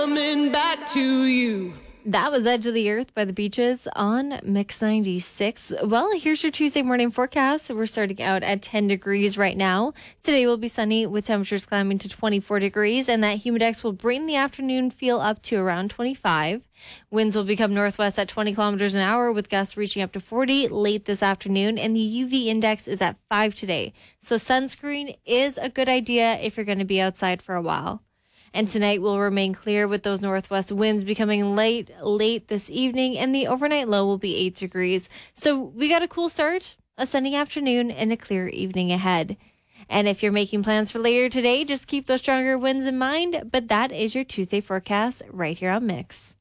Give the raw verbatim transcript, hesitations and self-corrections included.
Coming back to you. That was Edge of the Earth by the Beaches on Mix ninety-six. Well, here's your Tuesday morning forecast. We're starting out at ten degrees right now. Today will be sunny with temperatures climbing to twenty-four degrees, and that humidex will bring the afternoon feel up to around twenty-five. Winds will become northwest at twenty kilometers an hour with gusts reaching up to forty late this afternoon, and the U V index is at five today. So sunscreen is a good idea if you're going to be outside for a while. And tonight will remain clear with those northwest winds becoming late, late this evening, and the overnight low will be eight degrees. So we got a cool start, a sunny afternoon, and a clear evening ahead. And if you're making plans for later today, just keep those stronger winds in mind. But that is your Tuesday forecast right here on Mix.